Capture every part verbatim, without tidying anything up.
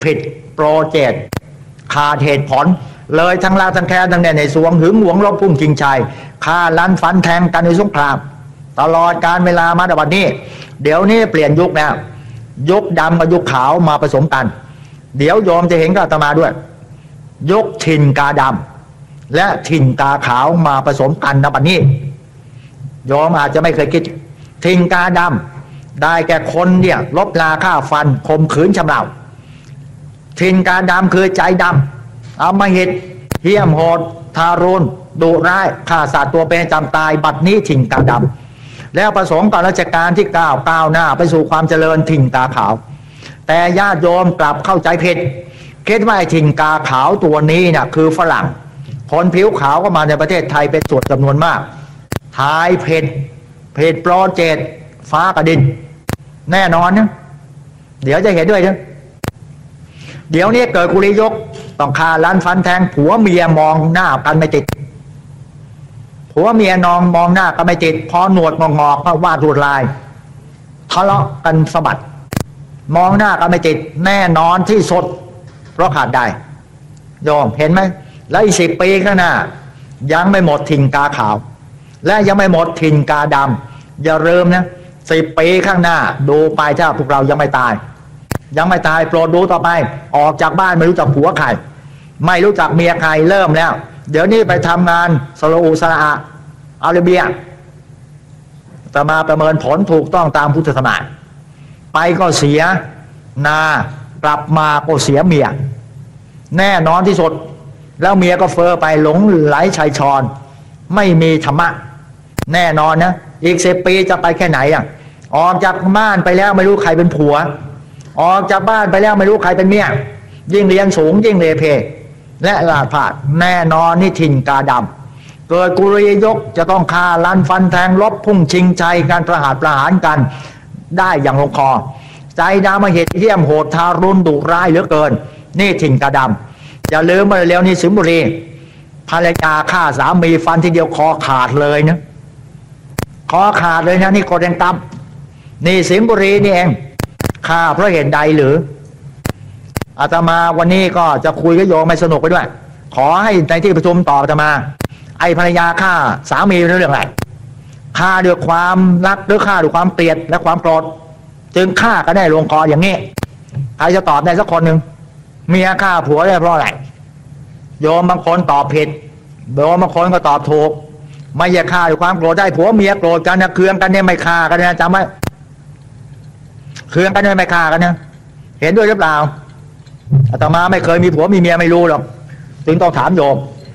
ผิดโปรเจกต์ขาดเหตุผลเลยทั้งลาทั้งแค้นทั้งแน่ในสวงหึงหวงรบพุ่งชิงชัยฆ่าลันฟันแทงกันในสงครามตลอดการเวลามาแต่วันนี้เดี๋ยวนี้เปลี่ยนยุคแล้วยุคดำกับยุคขาวมาผสมกันเดี๋ยวโยมจะเห็นกับอาตมาด้วยยุคถิ่นกาดำและถิ่นกาขาวมาผสมกันนะบัดนี้โยมอาจจะไม่เคยคิดถิ่นกาดำได้แก่คนเนี่ยลบลาฆ่าฟันข่มขืนชำเราถิ่นกาดำคือใจดำอำมหิตเหี้ยมโหดทารุณดุร้ายฆ่าสัตว์ตัวเป็นจำตายบัดนี้ถิ่นกาดำแล้วประสงค์กับรัชกาลที่เก้าก้าวหน้าไปสู่ความเจริญถิ่นกาขาวแต่ญาติโยมกลับเข้าใจผิดคิดว่าไอ้ถิ่นกาขาวตัวนี้เนี่ยคือฝรั่งคนผิวขาวก็มาในประเทศไทยเป็นส่วนจำนวนมากทายเพจเพจโปรเจกต์ฟ้ากระดินแน่นอนนะเดี๋ยวจะเห็นด้วยนะเดี๋ยวนี้เกิดกุลียกต้องฆ่าล้านฟันแทงผัวเมียมองหน้ากันไม่ติดผัวเมียนองมองหน้ากันไม่ติดพอหนวดงอกๆก็วาดลวดลายทะเลาะกันสะบัดมองหน้ากันไม่ติดแน่นอนที่สุดเพราะขาดได้โยมเห็นไหมแล้วอีกสิบปีข้างหน้ายังไม่หมดถิ่นกาขาวและยังไม่หมดถิ่นกาดำอย่าลืมนะสิบปีข้างหน้าดูไปถ้าพวกเรายังไม่ตายยังไม่ตายโปรดดูต่อไปออกจากบ้านไม่รู้จักผัวใครไม่รู้จักเมียใครเริ่มแล้วเดี๋ยวนี้ไปทำงานสโลอูสระอาอาราเบียจะมาประเมินผลถูกต้องตามพุทธศาสนาไปก็เสียนากลับมาก็เสียเมียแน่นอนที่สุดแล้วเมียก็เฟอไปหลงไหลชัยชรไม่มีธรรมะแน่นอนนะอีกสิบปีจะไปแค่ไหนอ่ะออกจากบ้านไปแล้วไม่รู้ใครเป็นผัวออกจากบ้านไปแล้วไม่รู้ใครเป็นเมียยิ่งเรียนสูงยิ่งเลเพและลาดพลาดแน่นอนนี่ถิ่นกาดำเกิดกุลียกจะต้องฆ่าลันฟันแทงลบพุ่งชิงชัยการประหารประหารกันได้อย่างลงคอใจดำมาเหตุเหี้ยมโหดทารุณดุร้ายเหลือเกินนี่ถิ่นกาดำอย่าลืมมาเร็วนี่สิงห์บุรีภรรยาฆ่าสามีฟันทีเดียวคอขาดเลยนะคอขาดเลยนะนี่โกเดนตัมนี่สิงห์บุรีนี่เองฆ่าเพราะเหตุใดหรืออาตมาวันนี้ก็จะคุยกับโยมไม่สนุกไปด้วยขอให้ในที่ประชุมตอบอาตมาไอ้ภรรยาฆ่าสามีเป็นเรื่องอะไรฆ่าด้วยความรักหรือฆ่าด้วยความเกลียดและความโกรธจึงฆ่าก็ได้ลงคออย่างนี้ใครจะตอบได้สักคนหนึ่งเมียฆ่าผัวได้เพราะอะไรโยมบางคนตอบผิดโยมบางคนก็ตอบถูกไม่อยากฆ่าด้วยความโกรธได้ผัวเมียโกรธกันนะเคืองกันเนี่ยไม่ฆ่ากันนะจำไว้เคืองกันเนี่ยไม่ฆ่ากันนะเห็นด้วยหรือเปล่าอาตมาไม่เคยมีผัวมีเมียไม่รู้หรอกจึงต้องถามโยม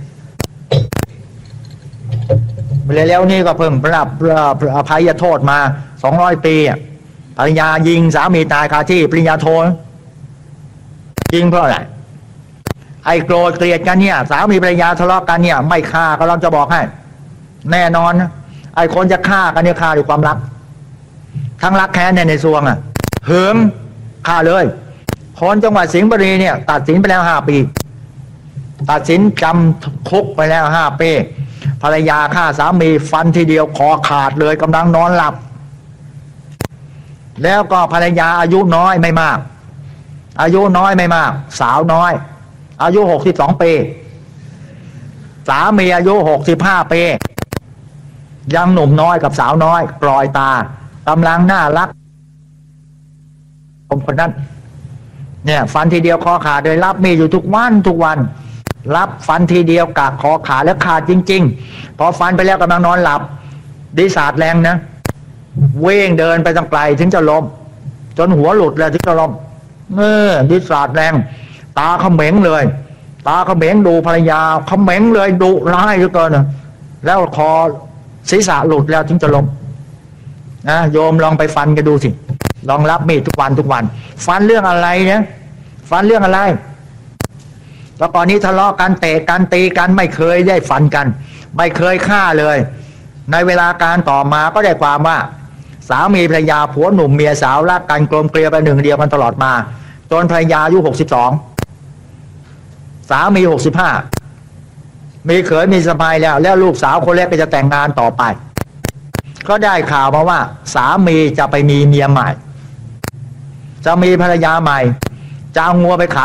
แล้วนี่ก็เพิ่งรับอภัยโทษมาสองร้อยปีภรรยายิงสามีตายคาที่ปริญญาโทยิงเพราะอะไรไอ้โกรธเกลียดกันเนี่ยสามีภรรยาทะเลาะกันเนี่ยไม่ฆ่าก็เราจะบอกให้แน่นอนนะไอ้คนจะฆ่ากันเนี่ยฆ่าด้วยความรักทั้งรักแค้นในในซวงอ่ะหึงฆ่าเลยคนจังหวัดสิงห์บุรีเนี่ยตัดสินไปแล้วห้าปีตัดสินจำคุกไปแล้วห้าปีภรรยาฆ่าสามีฟันทีเดียวคอขาดเลยกำลังนอนหลับแล้วก็ภรรยาอายุน้อยไม่มากอายุน้อยไม่มากสาวน้อยอายุหกสิบสองปีสามีอายุหกสิบห้าปียังหนุ่มน้อยกับสาวน้อยปล่อยตากำลังน่ารักผมคนนั้นเนี่ยฟันทีเดียวคอขาดโดยรับมีอยู่ทุกวันทุกวันรับฟันทีเดียวกะคอขาดแล้วขาดจริงๆพอฟันไปแล้วกำลังนอนหลับดิสาดแรงนะเว้งเดินไปตั้งไกลถึงจะล้มจนหัวหลุดแล้วถึงจะล้มเออดิสาดแรงตาเขม็งเลยตาเขม็งดูภรรยาเขม็งเลยดุร้ายเหลือเกินนะแล้วคอศีรษะหลุดแล้วถึงจะล้มนะโยมลองไปฟันกันดูสิลองรับมีดทุกวันทุกวันฟันเรื่องอะไรเนี่ยฟันเรื่องอะไรแล้วตอนนี้ทะเลาะกันเตะกันตีกันไม่เคยได้ฟันกันไม่เคยฆ่าเลยในเวลาการต่อมาก็ได้ความว่าสามีภรรยาผัวหนุ่มเมียสาวรักกันกลมเกลียวไปหนึ่งเดียวกันตลอดมาจนภรรยาอายุหกสิบสองสามีหกสิบห้ามีเขยมีสะใภ้แล้วแล้วลูกสาวคนเล็กก็จะแต่งงานต่อไปก็ได้ข่าวมาว่าสามีจะไปมีเมียใหม่จะมีภรรยาใหม่จะเอางัวไปขาย